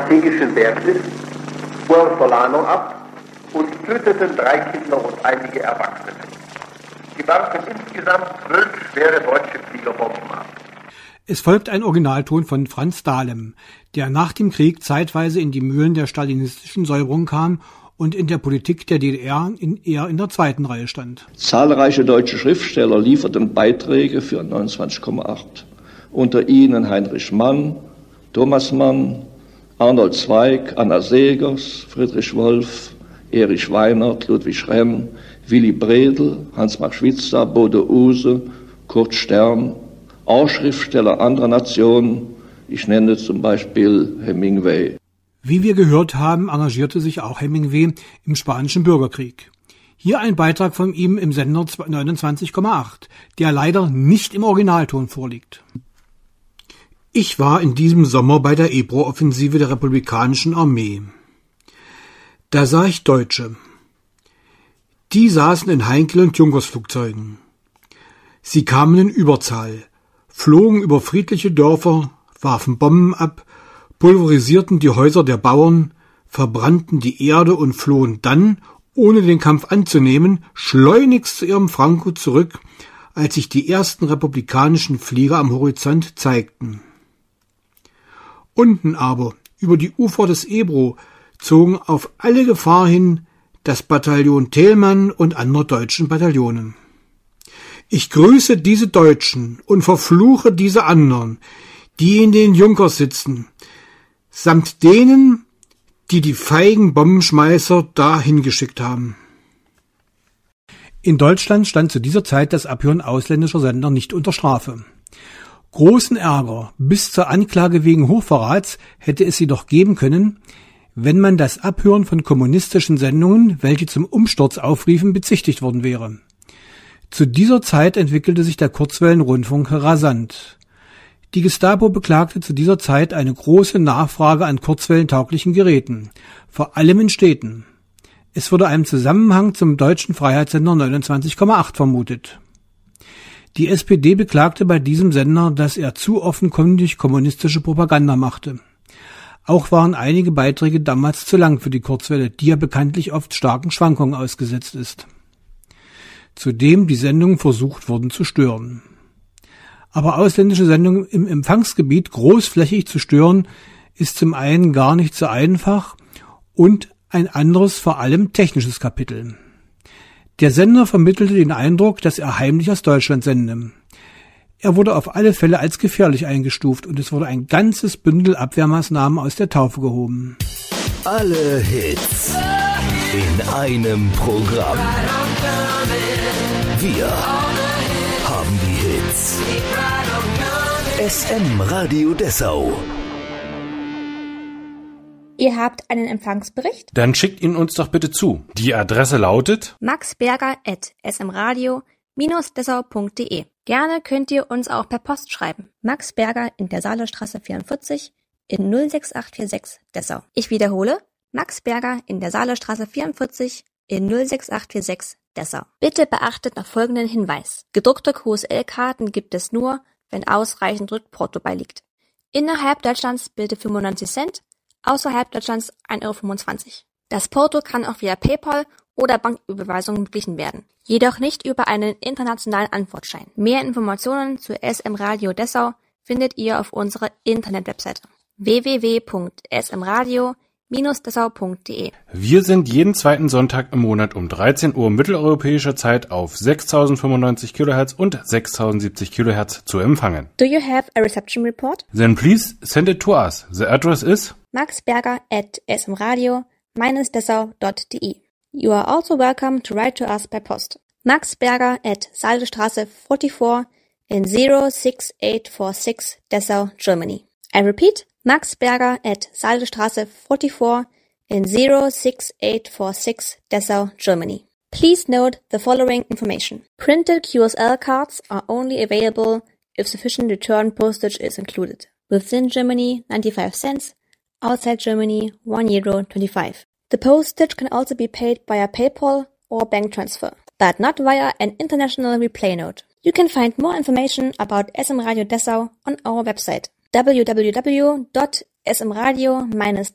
strategischen Wert ist, fuhren Solano ab und töteten 3 Kinder und einige Erwachsene. Sie warfen insgesamt 12 schwere deutsche Fliegerbomben ab. Es folgt ein Originalton von Franz Dahlem, der nach dem Krieg zeitweise in die Mühlen der stalinistischen Säuberung kam und in der Politik der DDR eher in der zweiten Reihe stand. Zahlreiche deutsche Schriftsteller lieferten Beiträge für 29,8. Unter ihnen Heinrich Mann, Thomas Mann, Arnold Zweig, Anna Segers, Friedrich Wolf, Erich Weinert, Ludwig Remm, Willy Bredel, Hans-Marc Schwitzer, Bode Uhse, Kurt Stern, auch Schriftsteller anderer Nationen, ich nenne zum Beispiel Hemingway. Wie wir gehört haben, engagierte sich auch Hemingway im Spanischen Bürgerkrieg. Hier ein Beitrag von ihm im Sender 29,8, der leider nicht im Originalton vorliegt. Ich war in diesem Sommer bei der Ebro-Offensive der Republikanischen Armee. Da sah ich Deutsche. Die saßen in Heinkel- und Junkersflugzeugen. Sie kamen in Überzahl, flogen über friedliche Dörfer, warfen Bomben ab, pulverisierten die Häuser der Bauern, verbrannten die Erde und flohen dann, ohne den Kampf anzunehmen, schleunigst zu ihrem Franco zurück, als sich die ersten republikanischen Flieger am Horizont zeigten. Unten aber, über die Ufer des Ebro, zogen auf alle Gefahr hin das Bataillon Thälmann und andere deutschen Bataillone. Ich grüße diese Deutschen und verfluche diese anderen, die in den Junkers sitzen, samt denen, die die feigen Bombenschmeißer dahin geschickt haben. In Deutschland stand zu dieser Zeit das Abhören ausländischer Sender nicht unter Strafe. Großen Ärger bis zur Anklage wegen Hochverrats hätte es jedoch geben können, wenn man das Abhören von kommunistischen Sendungen, welche zum Umsturz aufriefen, bezichtigt worden wäre. Zu dieser Zeit entwickelte sich der Kurzwellenrundfunk rasant. Die Gestapo beklagte zu dieser Zeit eine große Nachfrage an kurzwellentauglichen Geräten, vor allem in Städten. Es wurde einen Zusammenhang zum deutschen Freiheitssender 29,8 vermutet. Die SPD beklagte bei diesem Sender, dass er zu offenkundig kommunistische Propaganda machte. Auch waren einige Beiträge damals zu lang für die Kurzwelle, die ja bekanntlich oft starken Schwankungen ausgesetzt ist. Zudem die Sendungen versucht wurden zu stören. Aber ausländische Sendungen im Empfangsgebiet großflächig zu stören, ist zum einen gar nicht so einfach und ein anderes, vor allem technisches Kapitel. Der Sender vermittelte den Eindruck, dass er heimlich aus Deutschland sende. Er wurde auf alle Fälle als gefährlich eingestuft und es wurde ein ganzes Bündel Abwehrmaßnahmen aus der Taufe gehoben. Alle Hits in einem Programm. Wir haben die Hits. SM Radio Dessau. Ihr habt einen Empfangsbericht? Dann schickt ihn uns doch bitte zu. Die Adresse lautet maxberger@smradio-dessau.de. Gerne könnt ihr uns auch per Post schreiben. Max Berger in der Saalestraße 44 in 06846 Dessau. Ich wiederhole, Max Berger in der Saalestraße 44 in 06846 Dessau. Bitte beachtet noch folgenden Hinweis. Gedruckte QSL-Karten gibt es nur, wenn ausreichend Rückporto beiliegt. Innerhalb Deutschlands bitte 95 Cent, außerhalb Deutschlands 1,25 €. Das Porto kann auch via PayPal oder Banküberweisung beglichen werden, jedoch nicht über einen internationalen Antwortschein. Mehr Informationen zu SM Radio Dessau findet ihr auf unserer Internetwebseite www.smradio-dessau.de. Wir sind jeden zweiten Sonntag im Monat um 13 Uhr mitteleuropäischer Zeit auf 6095 kHz und 6070 kHz zu empfangen. Do you have a reception report? Then please send it to us. The address is maxberger@smradio-dessau.de. You are also welcome to write to us by post. Max Berger at Saalestraße 44 in 06846 Dessau, Germany. I repeat, Max Berger at Saalestraße 44 in 06846 Dessau, Germany. Please note the following information. Printed QSL cards are only available if sufficient return postage is included. Within Germany, 95 cents. Outside Germany, €1.25. The postage can also be paid via PayPal or bank transfer, but not via an international replay note. You can find more information about SM Radio Dessau on our website www.smradio-dessau.de.